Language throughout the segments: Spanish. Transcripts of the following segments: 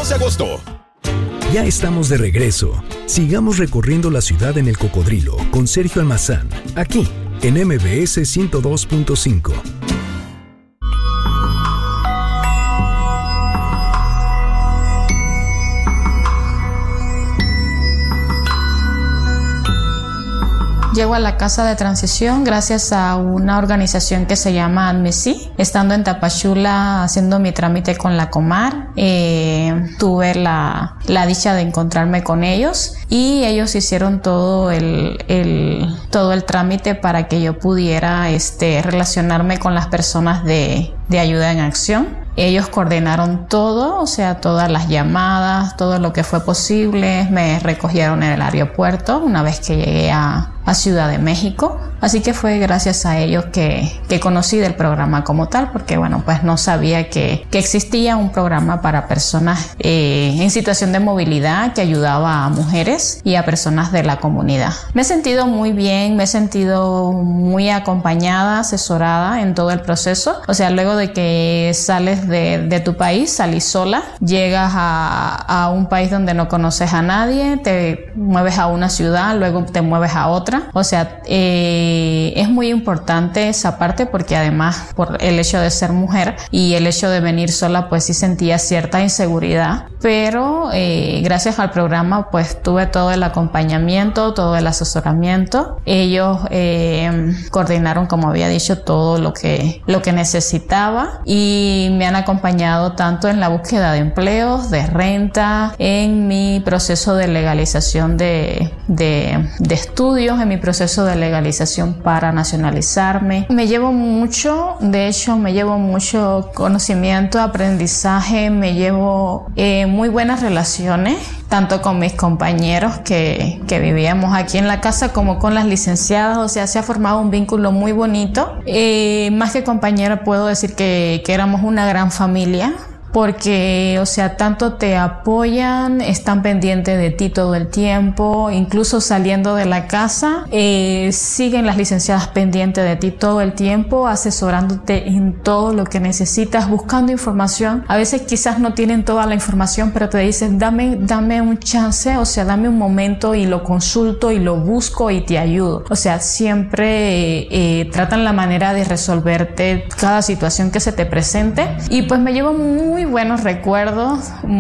2 de agosto. Ya estamos de regreso. Sigamos recorriendo la ciudad en el Cocodrilo con Sergio Almazán, aquí en MBS 102.5. Llego a la casa de transición gracias a una organización que se llama ADMESI. Estando en Tapachula haciendo mi trámite con la Comar, tuve la dicha de encontrarme con ellos y ellos hicieron todo el trámite para que yo pudiera relacionarme con las personas de Ayuda en Acción. Ellos coordinaron todo, o sea, todas las llamadas, todo lo que fue posible. Me recogieron en el aeropuerto una vez que llegué a Ciudad de México. Así que fue gracias a ellos que conocí del programa como tal, porque bueno, pues no sabía que existía un programa para personas en situación de movilidad que ayudaba a mujeres y a personas de la comunidad. Me he sentido muy bien, me he sentido muy acompañada, asesorada en todo el proceso. O sea, luego de que sales de tu país, salís sola, llegas a un país donde no conoces a nadie, te mueves a una ciudad, luego te mueves a otra. O sea, es muy importante esa parte porque además por el hecho de ser mujer y el hecho de venir sola, pues sí sentía cierta inseguridad, pero gracias al programa pues tuve todo el acompañamiento, todo el asesoramiento. Ellos coordinaron, como había dicho, todo lo que necesitaba y me han acompañado tanto en la búsqueda de empleos, de renta, en mi proceso de legalización de estudios, en mi proceso de legalización para nacionalizarme. Me llevo mucho, de hecho me llevo mucho conocimiento, aprendizaje, me llevo muy buenas relaciones, tanto con mis compañeros que vivíamos aquí en la casa como con las licenciadas. O sea, se ha formado un vínculo muy bonito. Más que compañera puedo decir que éramos una gran familia. Porque, o sea, tanto te apoyan, están pendientes de ti todo el tiempo, incluso saliendo de la casa, siguen las licenciadas pendientes de ti todo el tiempo, asesorándote en todo lo que necesitas, buscando información. A veces quizás no tienen toda la información, pero te dicen, dame un chance, o sea, dame un momento y lo consulto y lo busco y te ayudo. O sea, siempre tratan la manera de resolverte cada situación que se te presente. Y pues me llevo muy buenos recuerdos,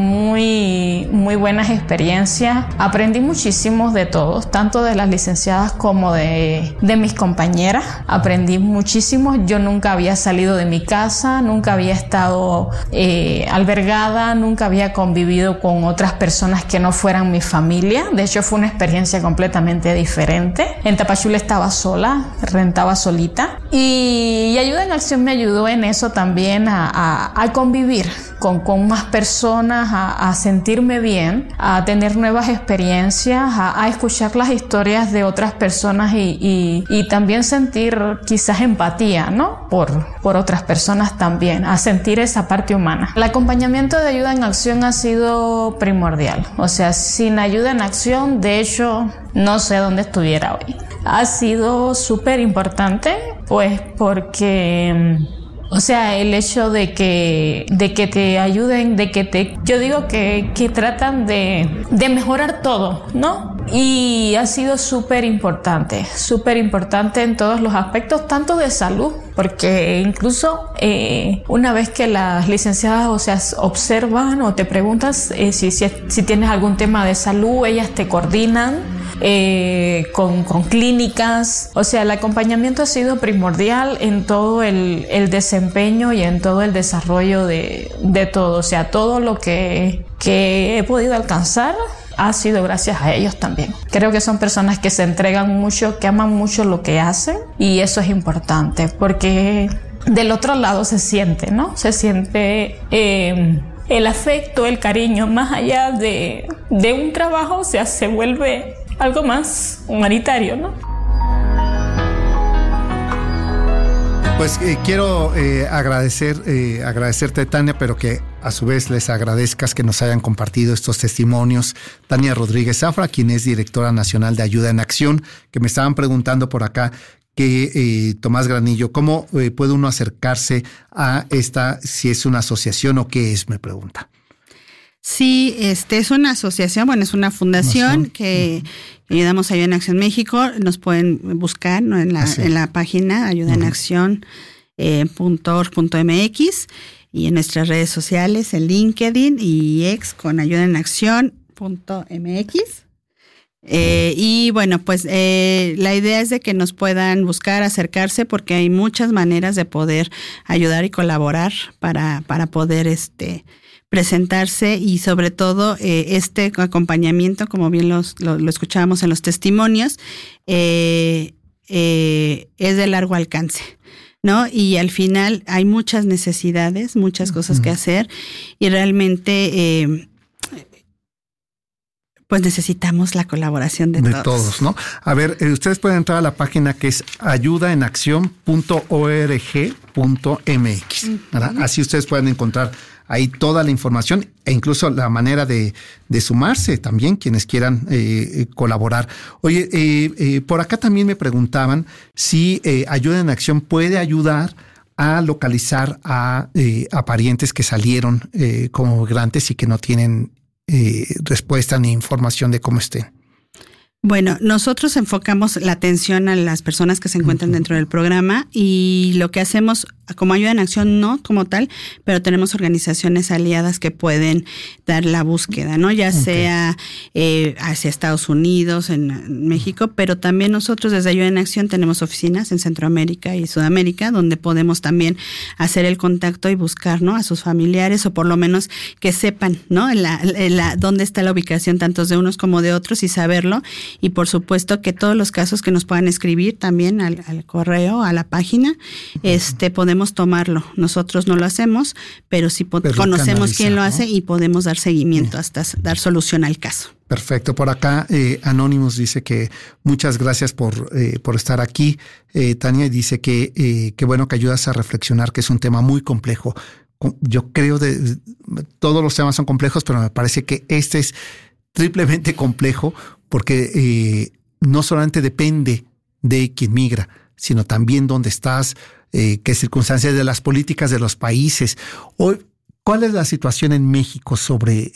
muy buenas experiencias. Aprendí muchísimo de todos, tanto de las licenciadas como de mis compañeras. Aprendí muchísimo. Yo nunca había salido de mi casa, nunca había estado albergada, nunca había convivido con otras personas que no fueran mi familia. De hecho, fue una experiencia completamente diferente. En Tapachula estaba sola, rentaba solita. Y Ayuda en Acción me ayudó en eso también a convivir con más personas, a sentirme bien, a tener nuevas experiencias, a escuchar las historias de otras personas y también sentir quizás empatía, ¿no? Por otras personas también, a sentir esa parte humana. El acompañamiento de Ayuda en Acción ha sido primordial. O sea, sin Ayuda en Acción, de hecho, no sé dónde estuviera hoy. Ha sido súper importante, pues porque... O sea, el hecho de que te ayuden, yo digo que tratan de mejorar todo, ¿no? Y ha sido súper importante en todos los aspectos, tanto de salud, porque incluso una vez que las licenciadas, o sea, observan o te preguntan si tienes algún tema de salud, ellas te coordinan. Con clínicas. O sea, el acompañamiento ha sido primordial en todo el desempeño y en todo el desarrollo de todo. O sea, todo lo que he podido alcanzar ha sido gracias a ellos también. Creo que son personas que se entregan mucho, que aman mucho lo que hacen, y eso es importante porque del otro lado se siente, ¿no? Se siente el afecto, el cariño, más allá de un trabajo. O sea, se vuelve algo más humanitario, ¿no? Pues quiero agradecerte, Tania, pero que a su vez les agradezcas que nos hayan compartido estos testimonios. Tania Rodríguez Zafra, quien es directora nacional de Ayuda en Acción, que me estaban preguntando por acá que Tomás Granillo, ¿cómo puede uno acercarse a esta, si es una asociación o qué es? Me pregunta. Sí, es una asociación, es una fundación que ayudamos a Ayuda en Acción México. Nos pueden buscar, ¿no? en la página ayudaenaccion.org.mx y en nuestras redes sociales, en LinkedIn y X con ayudaenaccion.mx. Y bueno, pues la idea es de que nos puedan buscar, acercarse, porque hay muchas maneras de poder ayudar y colaborar para poder presentarse, y sobre todo este acompañamiento, como bien lo escuchábamos en los testimonios, es de largo alcance, ¿no? Y al final hay muchas necesidades, muchas cosas que hacer, y realmente pues necesitamos la colaboración de todos, ¿no? A ver, ustedes pueden entrar a la página que es ayudaenaccion.org.mx, ¿verdad? Así ustedes pueden encontrar ahí toda la información e incluso la manera de sumarse también, quienes quieran colaborar. Oye, por acá también me preguntaban si Ayuda en Acción puede ayudar a localizar a parientes que salieron como migrantes y que no tienen respuesta ni información de cómo estén. Bueno, nosotros enfocamos la atención a las personas que se encuentran dentro del programa, y lo que hacemos como Ayuda en Acción, no como tal, pero tenemos organizaciones aliadas que pueden dar la búsqueda, ¿no? Ya sea hacia Estados Unidos, en México, pero también nosotros desde Ayuda en Acción tenemos oficinas en Centroamérica y Sudamérica, donde podemos también hacer el contacto y buscar, ¿no? A sus familiares, o por lo menos que sepan, ¿no? Dónde está la ubicación tanto de unos como de otros, y saberlo. Y por supuesto que todos los casos que nos puedan escribir también al correo, a la página, podemos tomarlo. Nosotros no lo hacemos, pero sí conocemos quién lo hace, ¿no? Y podemos dar seguimiento hasta dar solución al caso. Perfecto. Por acá, Anonymous dice que muchas gracias por estar aquí, Tania, y dice que bueno que ayudas a reflexionar, que es un tema muy complejo. Yo creo todos los temas son complejos, pero me parece que este es triplemente complejo, porque no solamente depende de quien migra, sino también dónde estás, qué circunstancias de las políticas de los países. Hoy, ¿cuál es la situación en México sobre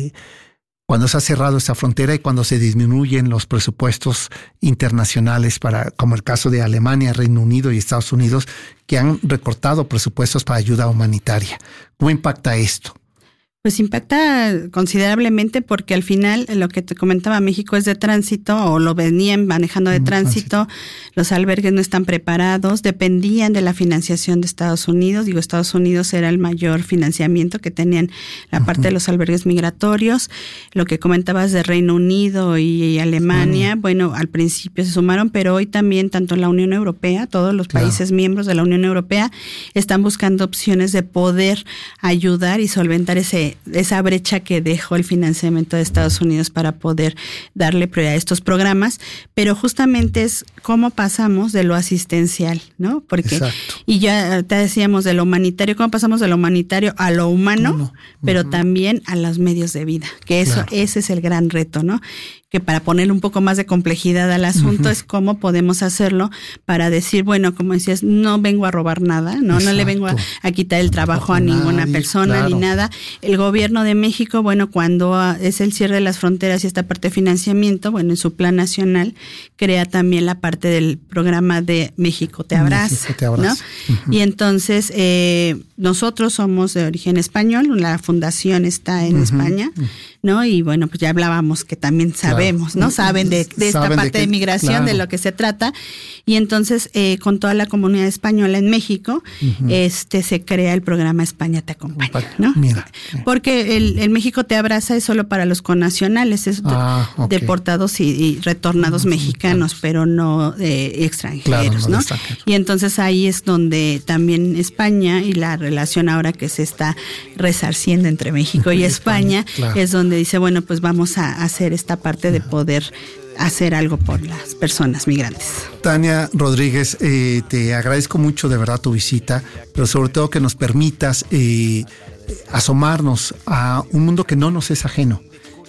cuando se ha cerrado esta frontera y cuando se disminuyen los presupuestos internacionales como el caso de Alemania, Reino Unido y Estados Unidos, que han recortado presupuestos para ayuda humanitaria? ¿Cómo impacta esto? Pues impacta considerablemente, porque al final lo que te comentaba, México es de tránsito, o lo venían manejando de tránsito. Los albergues no están preparados, dependían de la financiación de Estados Unidos. Estados Unidos era el mayor financiamiento que tenían la parte de los albergues migratorios. Lo que comentabas de Reino Unido y Alemania, bueno, al principio se sumaron, pero hoy también tanto la Unión Europea, todos los países miembros de la Unión Europea están buscando opciones de poder ayudar y solventar esa brecha que dejó el financiamiento de Estados Unidos para poder darle prioridad a estos programas, pero justamente es cómo pasamos de lo asistencial, ¿no? Porque, y ya te decíamos de lo humanitario, cómo pasamos de lo humanitario a lo humano, pero también a los medios de vida, que ese es el gran reto, ¿no? Que para ponerle un poco más de complejidad al asunto es cómo podemos hacerlo para decir, bueno, como decías, no vengo a robar nada, no le vengo a quitar el trabajo a ninguna persona ni nada. El gobierno de México, bueno, cuando es el cierre de las fronteras y esta parte de financiamiento, bueno, en su plan nacional crea también la parte del programa de México Te Abraza, ¿no? Y entonces nosotros somos de origen español, la fundación está en España, ¿no? Y bueno, pues ya hablábamos que también sabemos, ¿no? Saben de esta parte de migración, de lo que se trata. Y entonces, con toda la comunidad española en México, se crea el programa España Te Acompaña, ¿no? Mira. Porque el México Te Abraza es solo para los connacionales, es deportados y retornados mexicanos, pero no extranjeros, ¿no? Y entonces ahí es donde también España, y la relación ahora que se está resarciendo entre México y España, es donde dice, bueno, pues vamos a hacer esta parte de poder hacer algo por las personas migrantes. Tania Rodríguez, te agradezco mucho de verdad tu visita, pero sobre todo que nos permitas asomarnos a un mundo que no nos es ajeno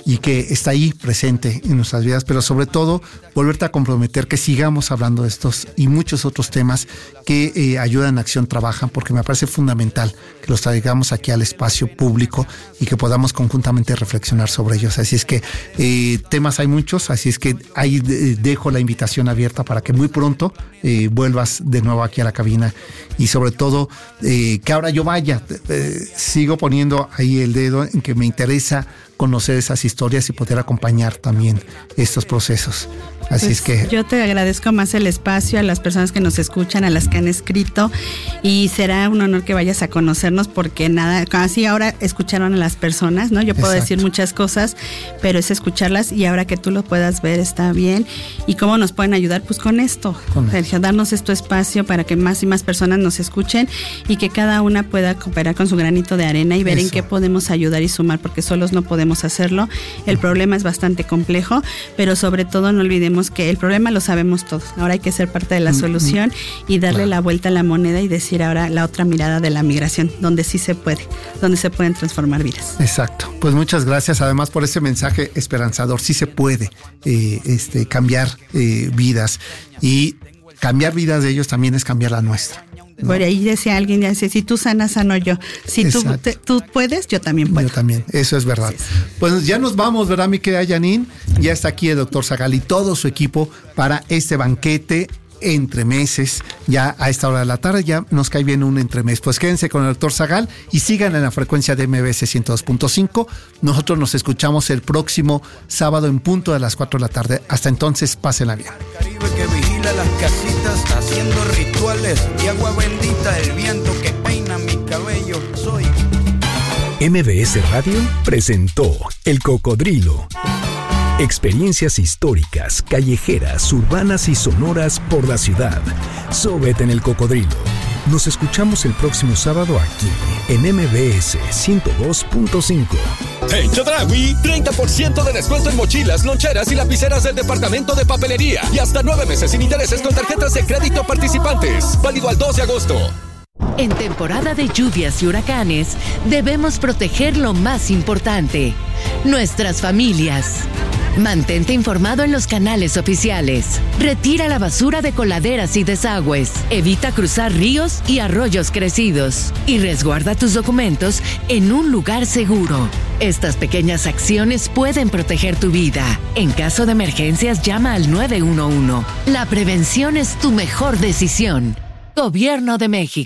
y que está ahí presente en nuestras vidas, pero sobre todo volverte a comprometer que sigamos hablando de estos y muchos otros temas que Ayuda en Acción trabajan, porque me parece fundamental que los traigamos aquí al espacio público y que podamos conjuntamente reflexionar sobre ellos. Así es que temas hay muchos, así es que ahí dejo la invitación abierta para que muy pronto vuelvas de nuevo aquí a la cabina y sobre todo que ahora yo vaya. Sigo poniendo ahí el dedo en que me interesa conocer esas historias y poder acompañar también estos procesos. Así pues es que yo te agradezco más el espacio, a las personas que nos escuchan, a las que han escrito, y será un honor que vayas a conocernos, porque nada, así ahora escucharon a las personas, ¿no? Yo puedo decir muchas cosas, pero es escucharlas, y ahora que tú lo puedas ver está bien. ¿Y cómo nos pueden ayudar? Pues con esto, Sergio, darnos este espacio para que más y más personas nos escuchen y que cada una pueda cooperar con su granito de arena y ver en qué podemos ayudar y sumar, porque solos no podemos hacerlo. El problema es bastante complejo, pero sobre todo no olvidemos que el problema lo sabemos todos. Ahora hay que ser parte de la solución y darle la vuelta a la moneda y decir ahora la otra mirada de la migración, donde sí se puede, donde se pueden transformar vidas. Exacto. Pues muchas gracias además por ese mensaje esperanzador. Sí se puede cambiar vidas, y cambiar vidas de ellos también es cambiar la nuestra. ¿no? Por ahí decía alguien, ya dice, si tú sanas, sano yo. Si tú puedes, yo también puedo. Yo también, eso es verdad. Sí. Pues ya nos vamos, ¿verdad, mi querida Janine? Ya está aquí el doctor Zagal y todo su equipo para este banquete entre meses. Ya a esta hora de la tarde ya nos cae bien un entremés. Pues quédense con el doctor Zagal y sigan en la frecuencia de MBS 102.5. Nosotros nos escuchamos el próximo sábado en punto de las 4 de la tarde. Hasta entonces, pásenla bien. Caribe que vigila las casitas haciendo rituales y agua bendita, el viento que peina mi cabello. Soy MBS Radio presentó El Cocodrilo. Experiencias históricas, callejeras, urbanas y sonoras por la ciudad. Sóbete en El Cocodrilo. Nos escuchamos el próximo sábado aquí en MBS 102.5. En Chedraui, 30% de descuento en mochilas, loncheras y lapiceras del departamento de papelería. Y hasta 9 meses sin intereses con tarjetas de crédito participantes. Válido al 2 de agosto. En temporada de lluvias y huracanes, debemos proteger lo más importante: nuestras familias. Mantente informado en los canales oficiales. Retira la basura de coladeras y desagües. Evita cruzar ríos y arroyos crecidos. Y resguarda tus documentos en un lugar seguro. Estas pequeñas acciones pueden proteger tu vida. En caso de emergencias, llama al 911. La prevención es tu mejor decisión. Gobierno de México.